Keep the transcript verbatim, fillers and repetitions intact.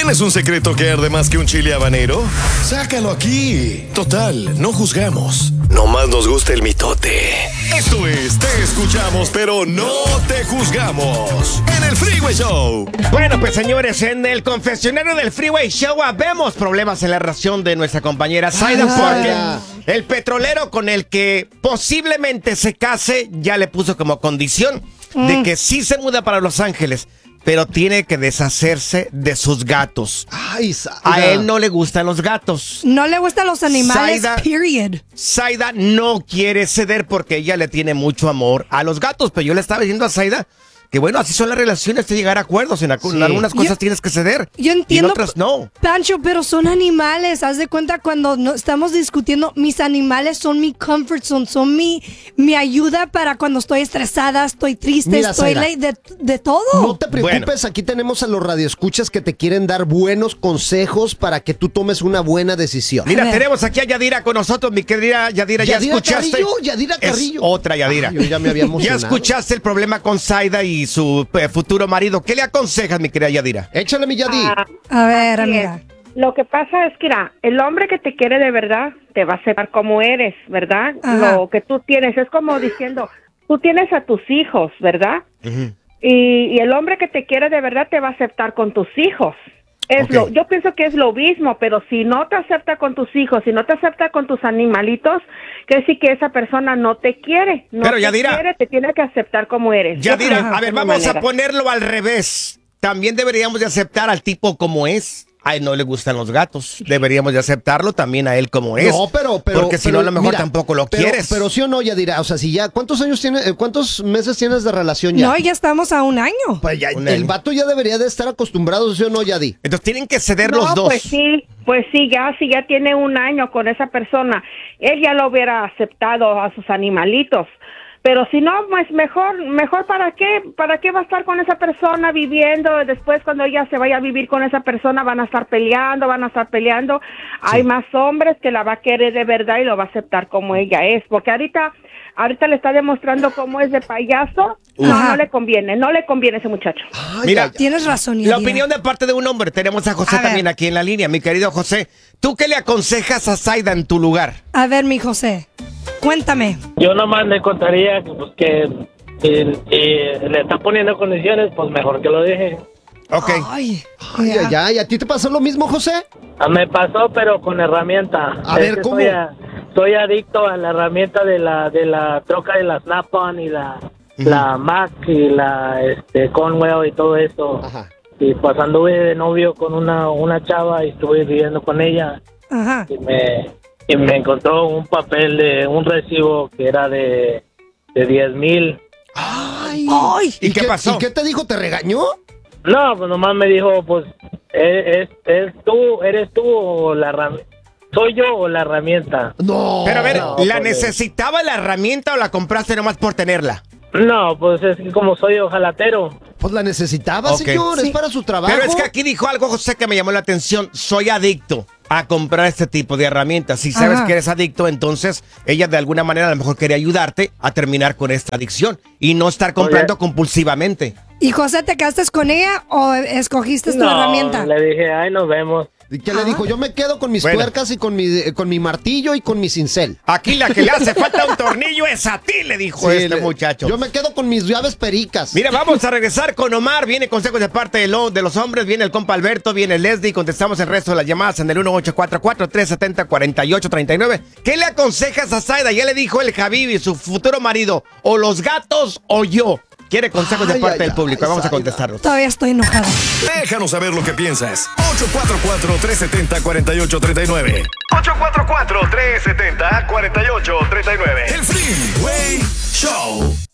¿Tienes un secreto que arde más que un chile habanero? Sácalo aquí. Total, no juzgamos. Nomás nos gusta el mitote. Esto es Te Escuchamos, pero no te juzgamos. En el Freeway Show. Bueno, pues señores, en el confesionario del Freeway Show vemos problemas en la relación de nuestra compañera Zaida, porque el petrolero con el que posiblemente se case ya le puso como condición mm. de que sí se muda para Los Ángeles, pero tiene que deshacerse de sus gatos. Ay, Zaida. A él no le gustan los gatos. No le gustan los animales, Zaida, period. Zaida no quiere ceder porque ella le tiene mucho amor a los gatos. Pero yo le estaba diciendo a Zaida que bueno, así son las relaciones, de llegar a acuerdos. En, sí. en algunas cosas yo, tienes que ceder. Yo entiendo, y en otras no. Pancho, pero son animales. Haz de cuenta cuando no, estamos discutiendo, mis animales son mi comfort zone, son mi, mi ayuda para cuando estoy estresada, estoy triste, Mira, estoy ley, de, de todo. No te preocupes, bueno. Aquí tenemos a los radioescuchas que te quieren dar buenos consejos para que tú tomes una buena decisión. Mira, tenemos aquí a Yadira con nosotros, mi querida Yadira. ¿Ya Yadira escuchaste? Carrillo, Yadira Carrillo. Es otra Yadira. Ay, yo ya me había emocionado. ¿Ya escuchaste el problema con Zaida y su eh, futuro marido? ¿Qué le aconsejas, mi querida Yadira? Échale, mi Yadi. Ah, a ver, amiga. Lo que pasa es que, mira, el hombre que te quiere de verdad te va a aceptar como eres, ¿verdad? Ajá. Lo que tú tienes es como diciendo, tú tienes a tus hijos, ¿verdad? Uh-huh. y, y el hombre que te quiere de verdad te va a aceptar con tus hijos. Es okay. lo, yo pienso que es lo mismo, pero si no te acepta con tus hijos, si no te acepta con tus animalitos, quiere decir que esa persona no te quiere. No pero te Yadira, quiere, te tiene que aceptar como eres. Yadira, a ver, vamos manera. a ponerlo al revés. También deberíamos de aceptar al tipo como es. A él no le gustan los gatos. Deberíamos de aceptarlo también a él como es. No, pero... pero porque si pero, no, a lo mejor mira, tampoco lo pero, quieres. Pero sí o no, Yadira. O sea, si ya... ¿Cuántos años tienes? ¿Cuántos meses tienes de relación ya? No, ya estamos a un año. Pues ya, un el año. vato ya debería de estar acostumbrado, ¿sí o no, Yadi? Entonces tienen que ceder no, los dos. Pues sí, pues sí, ya, si ya tiene un año con esa persona, él ya lo hubiera aceptado a sus animalitos. Pero si no, pues mejor, mejor para qué, para qué va a estar con esa persona viviendo, después cuando ella se vaya a vivir con esa persona van a estar peleando, van a estar peleando, sí. Hay más hombres que la va a querer de verdad y lo va a aceptar como ella es, porque ahorita, ahorita le está demostrando cómo es de payaso, no, Ajá. no le conviene, no le conviene a ese muchacho. Ay, Mira, tienes razón. La opinión de parte de un hombre, tenemos a José a también ver. aquí en la línea, mi querido José, ¿tú qué le aconsejas a Zaida en tu lugar? A ver, mi José. Cuéntame. Yo nomás le contaría pues, que si, si le está poniendo condiciones, pues mejor que lo deje. Ok. Ay, ay, ay, ay, ¿a ti te pasó lo mismo, José? A me pasó, pero con herramienta. A es ver, ¿cómo? Soy, a, soy adicto a la herramienta de la de la troca de la Snap-on y la, uh-huh. la Mac y la este, Conwell y todo eso. Ajá. Y pues anduve de novio con una, una chava y estuve viviendo con ella. Ajá. Y me... Y me encontró un papel de un recibo que era de, de diez mil. Ay, ay. ¿Y, ¿Y qué, qué pasó? ¿Y qué te dijo? ¿Te regañó? No, pues nomás me dijo, pues, ¿es, es tú, eres tú o la herramienta? ¿Soy yo o la herramienta? No. Pero a ver, no, ¿la pues, necesitaba la herramienta o la compraste nomás por tenerla? No, pues es que como soy ojalatero. Pues la necesitaba, okay. señor, sí. Es para su trabajo. Pero es que aquí dijo algo, José, que me llamó la atención. Soy adicto a comprar este tipo de herramientas. Si sabes Ajá. que eres adicto, entonces ella de alguna manera a lo mejor quería ayudarte a terminar con esta adicción y no estar comprando Oye. compulsivamente. ¿Y José, te quedaste con ella o escogiste tu no, herramienta? Le dije, ay, nos vemos. ¿Y qué ah. le dijo? Yo me quedo con mis bueno. tuercas y con mi, con mi martillo y con mi cincel. Aquí la que le hace falta un tornillo es a ti, le dijo sí, este le, muchacho. Yo me quedo con mis llaves pericas. Mira, vamos a regresar con Omar. Viene consejos de parte de, lo, de los hombres. Viene el compa Alberto, viene Leslie. Contestamos el resto de las llamadas en el uno ocho cuatro cuatro, tres siete cero, cuatro ocho tres nueve. ¿Qué le aconsejas a Zaida? Ya le dijo el Javibi, su futuro marido. O los gatos o yo. Quiere consejos ay, de parte ay, del público. Ay, Vamos Zaida. a contestarlos. Todavía estoy enojada. Déjanos saber lo que piensas. ocho cuatro cuatro, tres siete cero, cuatro ocho tres nueve. ocho cuatro cuatro, tres siete cero, cuatro ocho tres nueve. El Freeway Show.